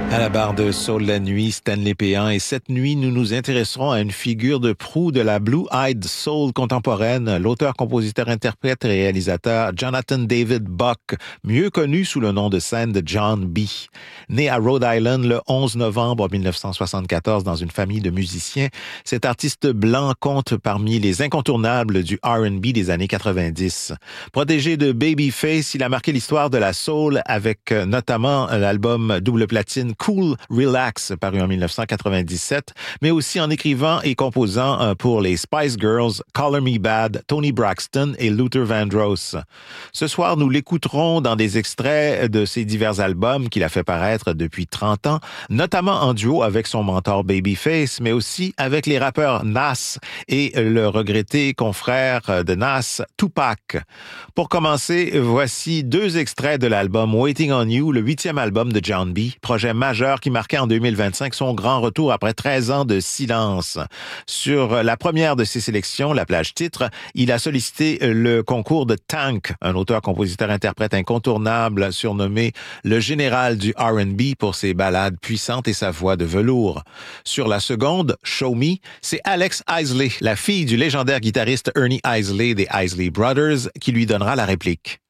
À la barre de Soul la nuit, Stanley Péan, et cette nuit, nous nous intéresserons à une figure de proue de la Blue-Eyed Soul contemporaine, l'auteur, compositeur, interprète et réalisateur Jonathan David Buck, mieux connu sous le nom de scène de John B. Né à Rhode Island le 11 novembre 1974 dans une famille de musiciens, cet artiste blanc compte parmi les incontournables du R&B des années 90. Protégé de Babyface, il a marqué l'histoire de la soul avec notamment l'album double platine Cool Relax, paru en 1997, mais aussi en écrivant et composant pour les Spice Girls, Color Me Bad, Toni Braxton et Luther Vandross. Ce soir, nous l'écouterons dans des extraits de ses divers albums qu'il a fait paraître depuis 30 ans, notamment en duo avec son mentor Babyface, mais aussi avec les rappeurs Nas et le regretté confrère de Nas, Tupac. Pour commencer, voici 2 extraits de l'album Waiting on You, le 8e album de John B., projet majeur qui marquait en 2025 son grand retour après 13 ans de silence. Sur la première de ses sélections, la plage titre, il a sollicité le concours de Tank, un auteur-compositeur-interprète incontournable surnommé le général du R&B pour ses ballades puissantes et sa voix de velours. Sur la seconde, Show Me, c'est Alex Isley, la fille du légendaire guitariste Ernie Isley des Isley Brothers, qui lui donnera la réplique.